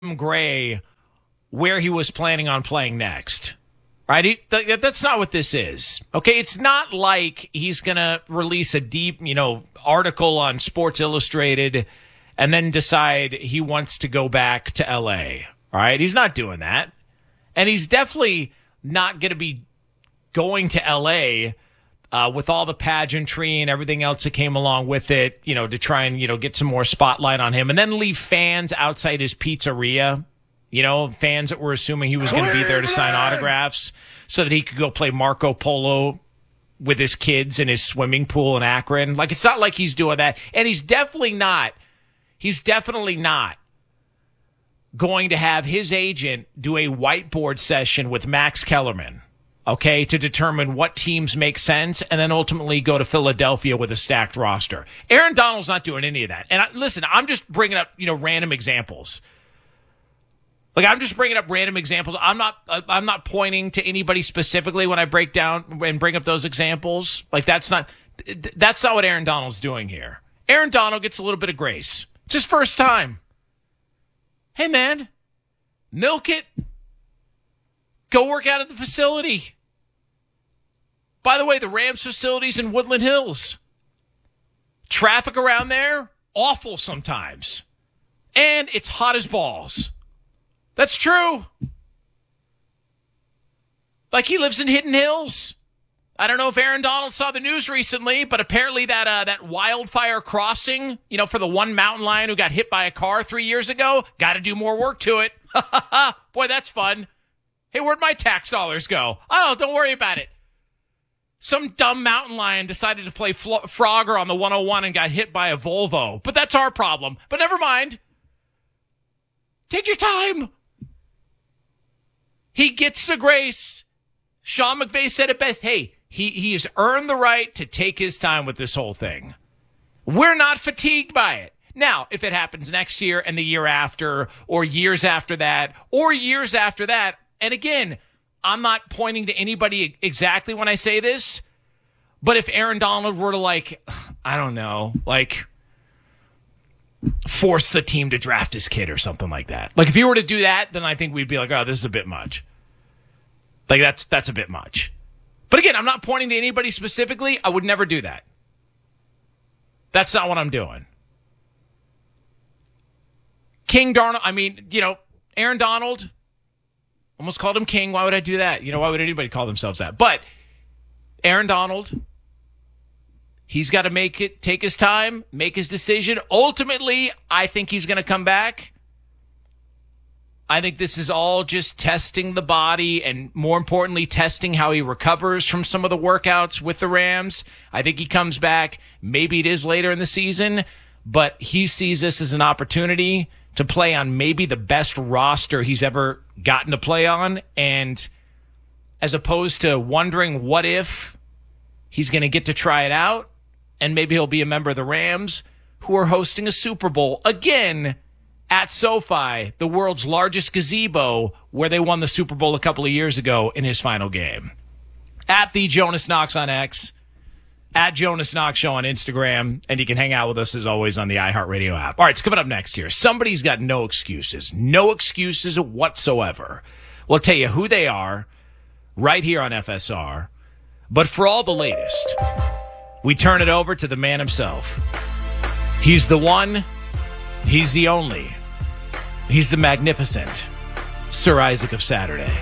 Gray where he was planning on playing next. Right? That's not what this is. Okay? It's not like he's going to release a deep, article on Sports Illustrated and then decide he wants to go back to L.A. All right? He's not doing that. And he's definitely not going to be going to L.A. With all the pageantry and everything else that came along with it, to try and, get some more spotlight on him and then leave fans outside his pizzeria, fans that were assuming he was going to be there to sign autographs so that he could go play Marco Polo with his kids in his swimming pool in Akron. Like, it's not like he's doing that. And he's definitely not going to have his agent do a whiteboard session with Max Kellerman. Okay, to determine what teams make sense and then ultimately go to Philadelphia with a stacked roster. Aaron Donald's not doing any of that. And listen, I'm just bringing up, random examples. Like, I'm just bringing up random examples. I'm not pointing to anybody specifically when I break down and bring up those examples. Like, that's not what Aaron Donald's doing here. Aaron Donald gets a little bit of grace. It's his first time. Hey, man, milk it. Go work out at the facility. By the way, the Rams facility's in Woodland Hills. Traffic around there, awful sometimes. And it's hot as balls. That's true. Like, he lives in Hidden Hills. I don't know if Aaron Donald saw the news recently, but apparently that wildfire crossing, for the one mountain lion who got hit by a car 3 years ago, got to do more work to it. Boy, that's fun. Hey, where'd my tax dollars go? Oh, don't worry about it. Some dumb mountain lion decided to play Frogger on the 101 and got hit by a Volvo. But that's our problem. But never mind. Take your time. He gets the grace. Sean McVay said it best. Hey, he has earned the right to take his time with this whole thing. We're not fatigued by it. Now, if it happens next year and the year after, or years after that, and again, I'm not pointing to anybody exactly when I say this, but if Aaron Donald were to, force the team to draft his kid or something like that. Like, if he were to do that, then I think we'd be like, oh, this is a bit much. Like, that's a bit much. But again, I'm not pointing to anybody specifically. I would never do that. That's not what I'm doing. King Darnold, Aaron Donald, almost called him King. Why would I do that? Why would anybody call themselves that? But Aaron Donald, he's got to take his time, make his decision. Ultimately, I think he's going to come back. I think this is all just testing the body and, more importantly, testing how he recovers from some of the workouts with the Rams. I think he comes back. Maybe it is later in the season, but he sees this as an opportunity to play on maybe the best roster he's ever gotten to play on. And as opposed to wondering what if he's going to get to try it out, and maybe he'll be a member of the Rams, who are hosting a Super Bowl again at SoFi, the world's largest gazebo, where they won the Super Bowl a couple of years ago in his final game. At the Jonas Knox on X, at Jonas Knox Show on Instagram, and you can hang out with us as always on the iHeartRadio app. All right, it's coming up next here. Somebody's got no excuses whatsoever. We'll tell you who they are right here on FSR. But for all the latest, we turn it over to the man himself. He's the one, he's the only, he's the magnificent Sir Isaac of Saturday.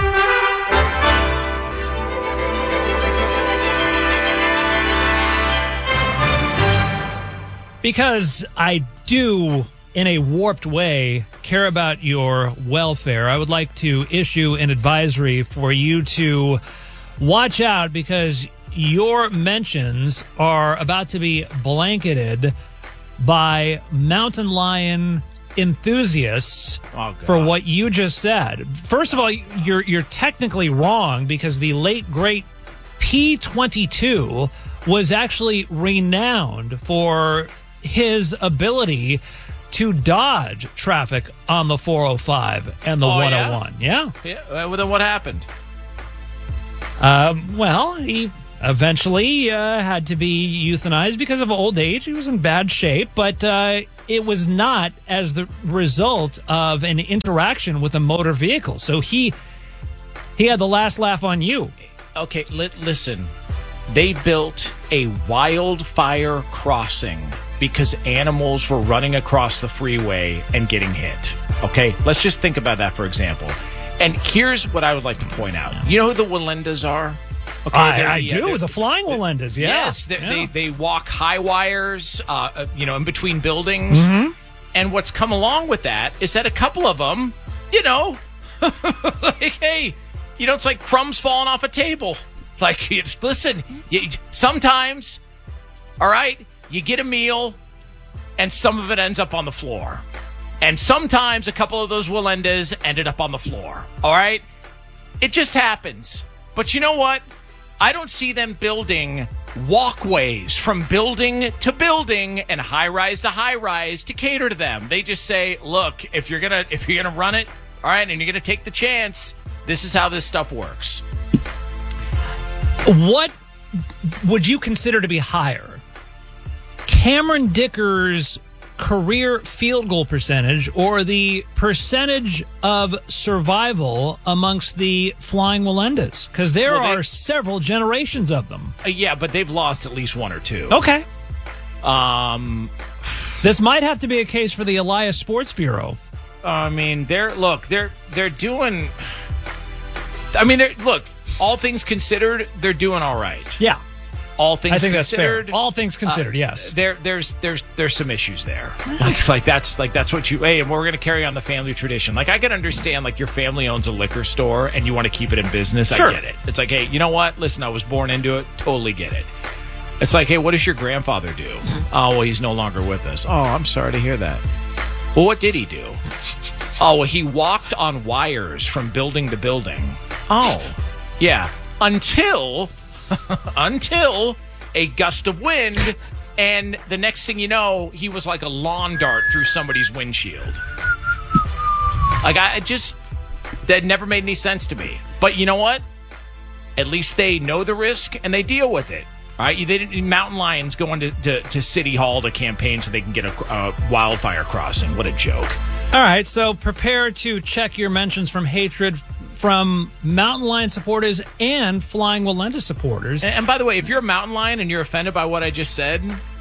Because I do, in a warped way, care about your welfare, I would like to issue an advisory for you to watch out, because your mentions are about to be blanketed by mountain lion enthusiasts for what you just said. First of all, you're technically wrong, because the late, great P-22 was actually renowned for his ability to dodge traffic on the 405 and the 101. Yeah? Well, then what happened? Well, he eventually had to be euthanized because of old age. He was in bad shape, but it was not as the result of an interaction with a motor vehicle. So he had the last laugh on you. Okay, listen. They built a wildfire crossing because animals were running across the freeway and getting hit. Okay, let's just think about that, for example. And here's what I would like to point out. You know who the Wallendas are? Okay, I do. The flying Wallendas, yeah. Yes, they walk high wires, in between buildings. Mm-hmm. And what's come along with that is that a couple of them, like, hey, it's like crumbs falling off a table. Like, listen, sometimes, all right, you get a meal, and some of it ends up on the floor. And sometimes a couple of those Wallendas ended up on the floor, all right? It just happens. But you know what? I don't see them building walkways from building to building and high-rise to high-rise to cater to them. They just say, look, if you're gonna run it, all right, and you're going to take the chance, this is how this stuff works. What would you consider to be higher? Cameron Dicker's career field goal percentage or the percentage of survival amongst the flying Wallendas? Because there are several generations of them. Yeah, but they've lost at least one or two. Okay. This might have to be a case for the Elias Sports Bureau. I mean, they're doing. I mean, all things considered, they're doing all right. Yeah. All things I think considered. That's fair. All things considered, yes. There's some issues there. Like that's what you. Hey, and we're going to carry on the family tradition. Like I can understand, like your family owns a liquor store and you want to keep it in business. Sure. I get it. It's like, hey, you know what? Listen, I was born into it. Totally get it. It's like, hey, what does your grandfather do? Oh, well, he's no longer with us. Oh, I'm sorry to hear that. Well, what did he do? Oh, well, he walked on wires from building to building. Oh, yeah. Until a gust of wind, and the next thing you know, he was like a lawn dart through somebody's windshield. Like, that never made any sense to me. But you know what? At least they know the risk, and they deal with it. All right? They didn't need mountain lions going to City Hall to campaign so they can get a wildfire crossing. What a joke. All right, so prepare to check your mentions from hatred from Mountain Lion supporters and Flying Wallenda supporters. And by the way, if you're a Mountain Lion and you're offended by what I just said,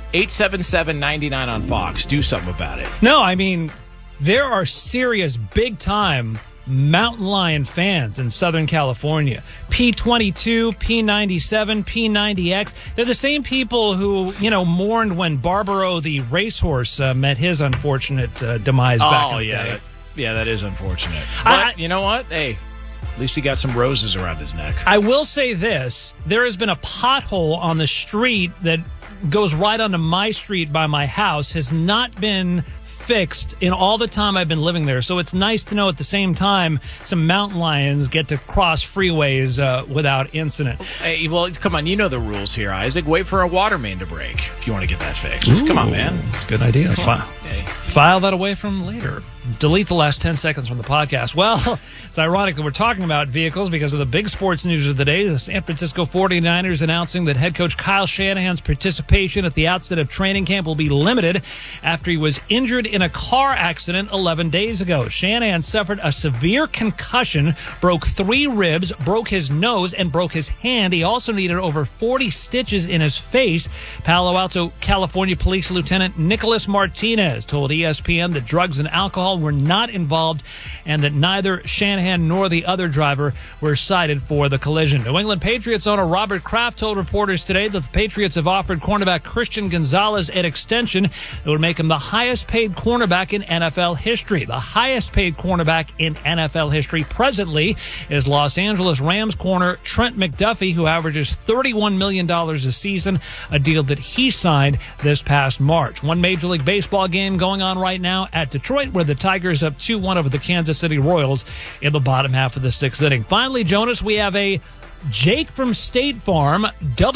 877-99 on Fox. Do something about it. No, I mean, there are serious, big-time Mountain Lion fans in Southern California. P22, P97, P90X. They're the same people who, mourned when Barbaro the racehorse met his unfortunate demise back in the day. That is unfortunate. But you know what? Hey, at least he got some roses around his neck. I will say this. There has been a pothole on the street that goes right onto my street by my house, has not been fixed in all the time I've been living there. So it's nice to know at the same time some mountain lions get to cross freeways without incident. Hey, well, come on. You know the rules here, Isaac. Wait for a water main to break if you want to get that fixed. Ooh, come on, man. Good idea. File that away from later. Delete the last 10 seconds from the podcast. Well, it's ironic that we're talking about vehicles because of the big sports news of the day. The San Francisco 49ers announcing that head coach Kyle Shanahan's participation at the outset of training camp will be limited after he was injured in a car accident 11 days ago. Shanahan suffered a severe concussion, broke 3 ribs, broke his nose, and broke his hand. He also needed over 40 stitches in his face. Palo Alto, California Police Lieutenant Nicholas Martinez told ESPN that drugs and alcohol were not involved and that neither Shanahan nor the other driver were cited for the collision. New England Patriots owner Robert Kraft told reporters today that the Patriots have offered cornerback Christian Gonzalez an extension that would make him the highest paid cornerback in NFL history. The highest paid cornerback in NFL history presently is Los Angeles Rams corner Trent McDuffie, who averages $31 million a season, a deal that he signed this past March. One Major League Baseball game going on right now at Detroit, where the Tigers up 2-1 over the Kansas City Royals in the bottom half of the 6th inning. Finally, Jonas, we have a Jake from State Farm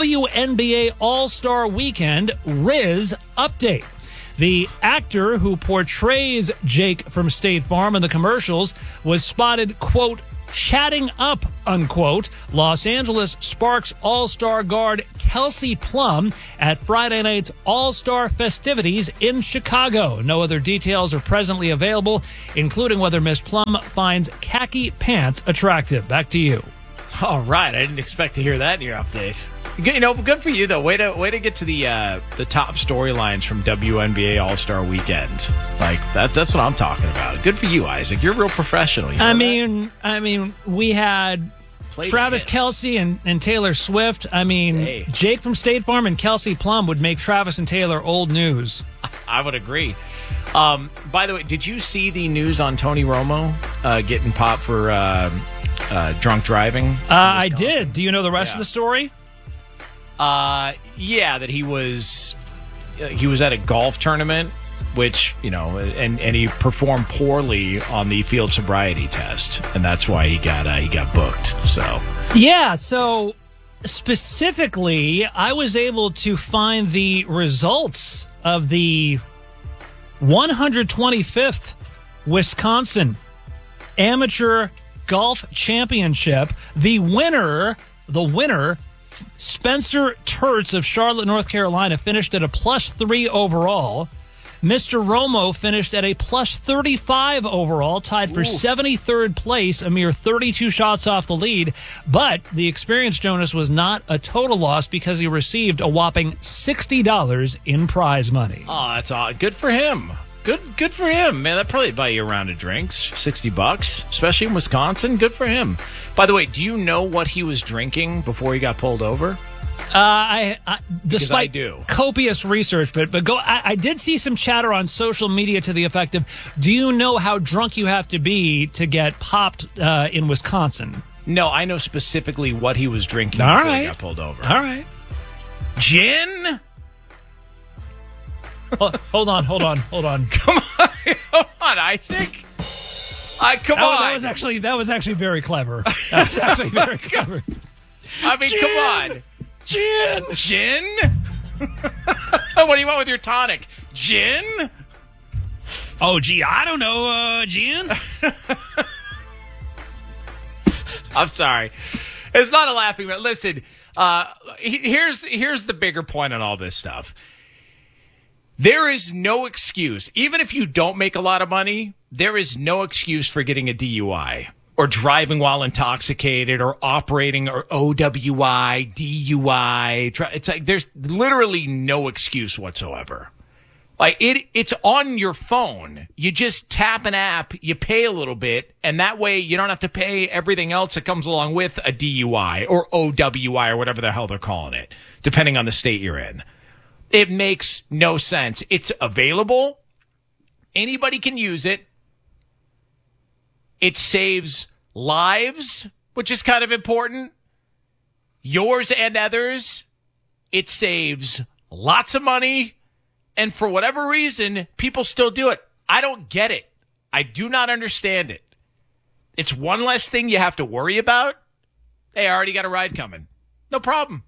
WNBA All-Star Weekend Riz update. The actor who portrays Jake from State Farm in the commercials was spotted, quote, chatting up, unquote, Los Angeles Sparks All-Star guard Kelsey Plum at Friday night's All-Star festivities in Chicago. No other details are presently available, including whether Miss Plum finds khaki pants attractive. Back to you. All right, I didn't expect to hear that in your update. Good for you though. Way to get to the top storylines from WNBA All-Star Weekend. Like that's what I'm talking about. Good for you, Isaac. You're a real professional. You know I mean, we had Travis Kelce and Taylor Swift. I mean, hey. Jake from State Farm and Kelsey Plum would make Travis and Taylor old news. I would agree. By the way, did you see the news on Tony Romo getting popped for drunk driving? I did. Do you know the rest of the story? Yeah, that he was at a golf tournament, which, and he performed poorly on the field sobriety test, and that's why he got booked. So yeah, so specifically, I was able to find the results of the 125th Wisconsin Amateur Golf Championship. The winner, Spencer Tertz of Charlotte, North Carolina, finished at a +3 overall. Mr. Romo finished at a +35 overall, tied for 73rd place, a mere 32 shots off the lead. But the experienced Jonas was not a total loss because he received a whopping $60 in prize money. Oh, that's all. Good for him. Good for him, man. That'd probably buy you a round of drinks, $60, especially in Wisconsin. Good for him. By the way, do you know what he was drinking before he got pulled over? Despite I do. Copious research, but go. I did see some chatter on social media to the effect of, "Do you know how drunk you have to be to get popped in Wisconsin?" No, I know specifically what he was drinking All before right. he got pulled over. All right, gin. Hold on. Come on, Isaac. Come on. That was actually very clever. That was actually very clever. I mean, Gin! come on. Gin? What do you want with your tonic? Gin? Oh, gee, I don't know, gin. I'm sorry. It's not a laughing matter. Listen, here's the bigger point on all this stuff. There is no excuse. Even if you don't make a lot of money, there is no excuse for getting a DUI or driving while intoxicated or operating or OWI, DUI. It's like there's literally no excuse whatsoever. Like it's on your phone. You just tap an app, you pay a little bit, and that way you don't have to pay everything else that comes along with a DUI or OWI or whatever the hell they're calling it, depending on the state you're in. It makes no sense. It's available. Anybody can use it. It saves lives, which is kind of important. Yours and others. It saves lots of money. And for whatever reason, people still do it. I don't get it. I do not understand it. It's one less thing you have to worry about. Hey, I already got a ride coming. No problem.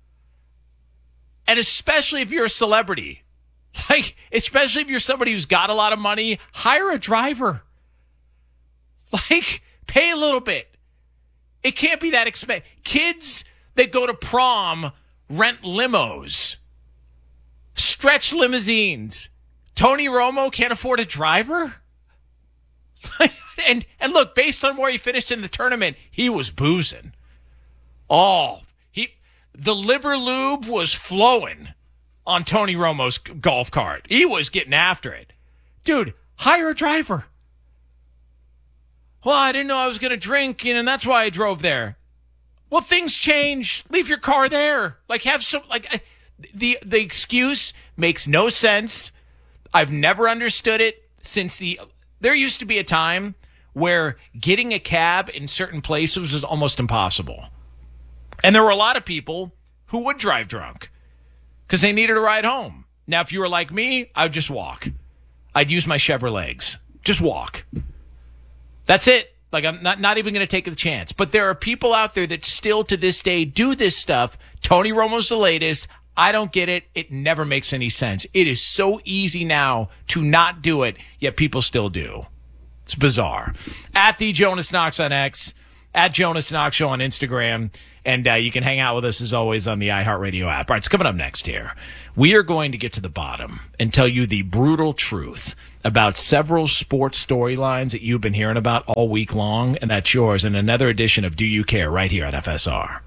And especially if you're a celebrity, especially if you're somebody who's got a lot of money, hire a driver. Pay a little bit. It can't be that expensive. Kids that go to prom rent limos, stretch limousines. Tony Romo can't afford a driver? and look, based on where he finished in the tournament, he was boozing. The liver lube was flowing on Tony Romo's golf cart. He was getting after it. Dude, hire a driver. Well, I didn't know I was going to drink, and that's why I drove there. Well, things change. Leave your car there. The excuse makes no sense. I've never understood it since there used to be a time where getting a cab in certain places was almost impossible. And there were a lot of people who would drive drunk because they needed a ride home. Now, if you were like me, I would just walk. I'd use my Chevrolets. Just walk. That's it. I'm not even going to take the chance. But there are people out there that still to this day do this stuff. Tony Romo's the latest. I don't get it. It never makes any sense. It is so easy now to not do it, yet people still do. It's bizarre. At the Jonas Knox on X. at Jonas Knox Show on Instagram. And you can hang out with us, as always, on the iHeartRadio app. All right, it's coming up next here. We are going to get to the bottom and tell you the brutal truth about several sports storylines that you've been hearing about all week long, and that's yours in another edition of Do You Care right here at FSR.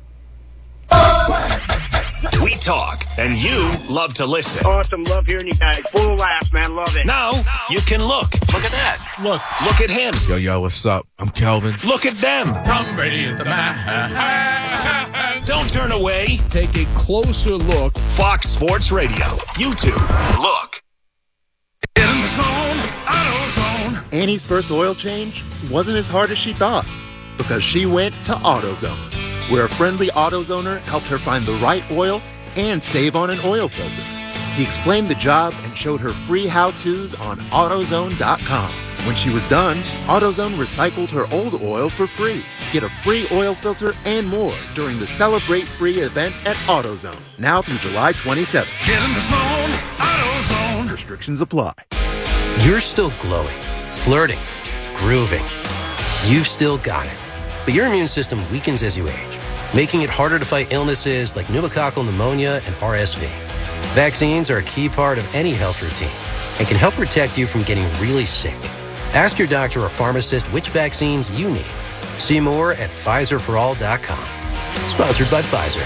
We talk, and you love to listen. Awesome. Love hearing you guys. Full of laughs, man. Love it. Now, you can look. Look at that. Look at him. Yo, what's up? I'm Kelvin. Look at them. Tom Brady is the man. Don't turn away. Take a closer look. Fox Sports Radio. YouTube. Look. In the zone, AutoZone. Annie's first oil change wasn't as hard as she thought because she went to AutoZone, where a friendly AutoZoner helped her find the right oil and save on an oil filter. He explained the job and showed her free how-tos on AutoZone.com. When she was done, AutoZone recycled her old oil for free. Get a free oil filter and more during the Celebrate Free event at AutoZone, now through July 27th. Get in the zone, AutoZone. Restrictions apply. You're still glowing, flirting, grooving. You've still got it. But your immune system weakens as you age, making it harder to fight illnesses like pneumococcal pneumonia and RSV. Vaccines are a key part of any health routine and can help protect you from getting really sick. Ask your doctor or pharmacist which vaccines you need. See more at PfizerForAll.com. Sponsored by Pfizer.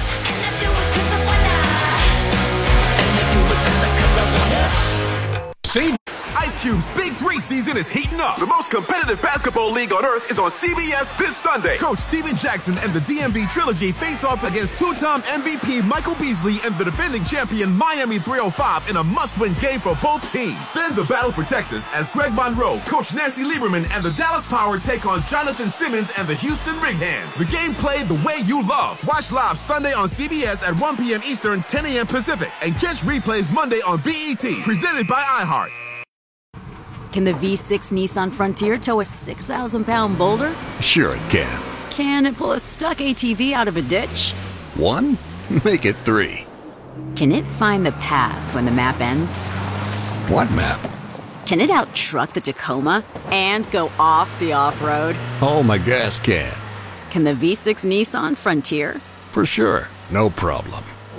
See? Ice Cube's Big 3 season is heating up. The most competitive basketball league on earth is on CBS this Sunday. Coach Steven Jackson and the DMV Trilogy face off against two-time MVP Michael Beasley and the defending champion Miami 305 in a must-win game for both teams. Then the battle for Texas as Greg Monroe, Coach Nancy Lieberman, and the Dallas Power take on Jonathan Simmons and the Houston Rig Hands. The game played the way you love. Watch live Sunday on CBS at 1 p.m. Eastern, 10 a.m. Pacific, and catch replays Monday on BET, presented by iHeart. Can the V6 Nissan Frontier tow a 6,000-pound boulder? Sure it can. Can it pull a stuck ATV out of a ditch? 1? Make it 3. Can it find the path when the map ends? What map? Can it out-truck the Tacoma and go off the off-road? Oh, my gas can. Can the V6 Nissan Frontier? For sure. No problem.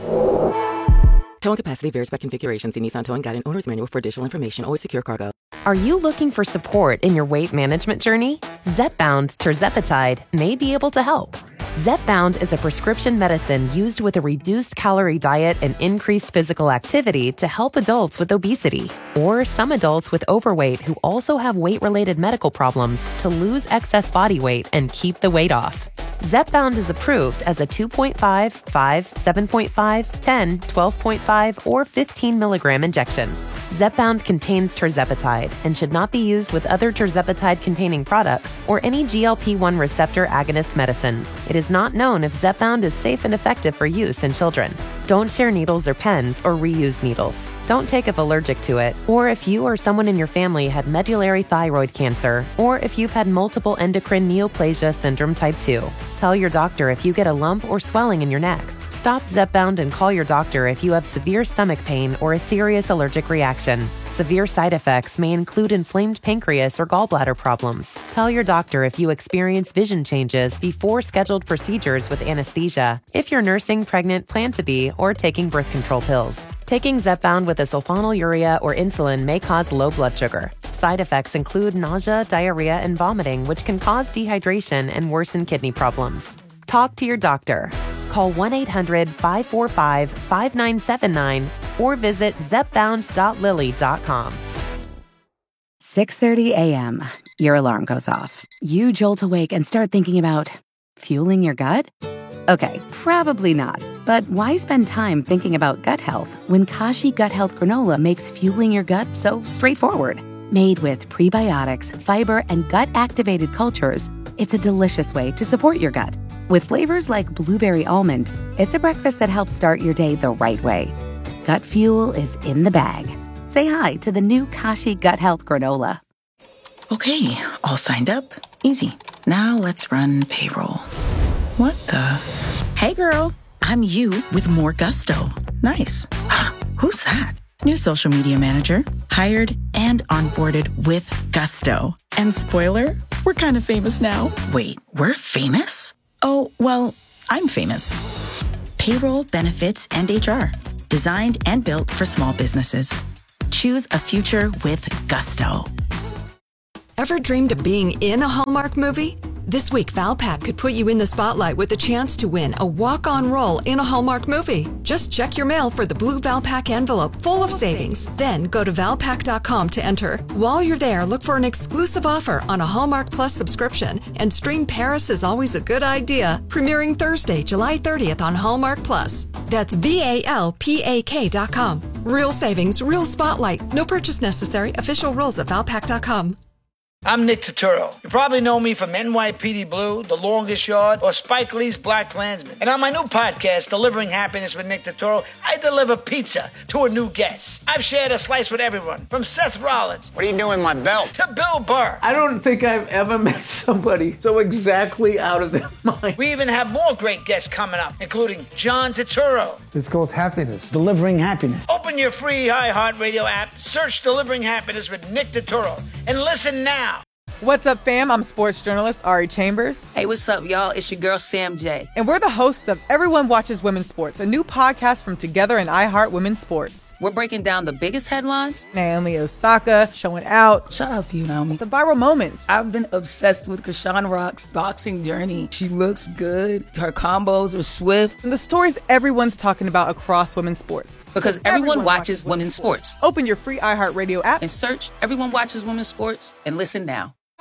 Towing capacity varies by configuration. See Nissan Towing Guide and Owner's Manual for additional information. Always secure cargo. Are you looking for support in your weight management journey? Zepbound tirzepatide may be able to help. Zepbound is a prescription medicine used with a reduced calorie diet and increased physical activity to help adults with obesity or some adults with overweight who also have weight-related medical problems to lose excess body weight and keep the weight off. Zepbound is approved as a 2.5, 5, 7.5, 10, 12.5, or 15 milligram injection. Zepbound contains tirzepatide and should not be used with other tirzepatide-containing products or any GLP-1 receptor agonist medicines. It is not known if Zepbound is safe and effective for use in children. Don't share needles or pens or reuse needles. Don't take if allergic to it, or if you or someone in your family had medullary thyroid cancer, or if you've had multiple endocrine neoplasia syndrome type 2. Tell your doctor if you get a lump or swelling in your neck. Stop Zepbound and call your doctor if you have severe stomach pain or a serious allergic reaction. Severe side effects may include inflamed pancreas or gallbladder problems. Tell your doctor if you experience vision changes before scheduled procedures with anesthesia, if you're nursing, pregnant, plan to be, or taking birth control pills. Taking Zepbound with a sulfonylurea or insulin may cause low blood sugar. Side effects include nausea, diarrhea, and vomiting, which can cause dehydration and worsen kidney problems. Talk to your doctor. Call 1-800-545-5979 or visit zepbound.lily.com. 6:30 a.m. Your alarm goes off. You jolt awake and start thinking about fueling your gut? Okay, probably not. But why spend time thinking about gut health when Kashi Gut Health Granola makes fueling your gut so straightforward? Made with prebiotics, fiber, and gut-activated cultures, it's a delicious way to support your gut. With flavors like blueberry almond, it's a breakfast that helps start your day the right way. Gut fuel is in the bag. Say hi to the new Kashi Gut Health Granola. Okay, all signed up. Easy. Now let's run payroll. What the? Hey girl, I'm you with more gusto. Nice. Who's that? New social media manager. Hired and onboarded with gusto. And spoiler, We're kind of famous now. Wait, we're famous? Oh, well, I'm famous. Payroll, benefits, and HR. Designed and built for small businesses. Choose a future with Gusto. Ever dreamed of being in a Hallmark movie? This week, Valpak could put you in the spotlight with a chance to win a walk-on role in a Hallmark movie. Just check your mail for the blue Valpak envelope full of savings. Then go to Valpak.com to enter. While you're there, look for an exclusive offer on a Hallmark Plus subscription and stream Paris is Always a Good Idea, premiering Thursday, July 30th on Hallmark Plus. That's VALPAK.com. Real savings, real spotlight. No purchase necessary. Official rules at Valpak.com. I'm Nick Turturro. You probably know me from NYPD Blue, The Longest Yard, or Spike Lee's Black Klansman. And on my new podcast, Delivering Happiness with Nick Turturro, I deliver pizza to a new guest. I've shared a slice with everyone, from Seth Rollins. What are you doing with my belt? To Bill Burr. I don't think I've ever met somebody so exactly out of their mind. We even have more great guests coming up, including John Turturro. It's called Happiness. Delivering Happiness. Open your free iHeartRadio app, search Delivering Happiness with Nick Turturro, and listen now. What's up, fam? I'm sports journalist Ari Chambers. Hey, what's up, y'all? It's your girl, Sam J. And we're the hosts of Everyone Watches Women's Sports, a new podcast from Together and iHeart Women's Sports. We're breaking down the biggest headlines. Naomi Osaka showing out. Shout out to you, Naomi. The viral moments. I've been obsessed with Krishan Rock's boxing journey. She looks good. Her combos are swift. And the stories everyone's talking about across women's sports. Because everyone watches women's sports. Open your free iHeartRadio app and search Everyone Watches Women's Sports and listen now.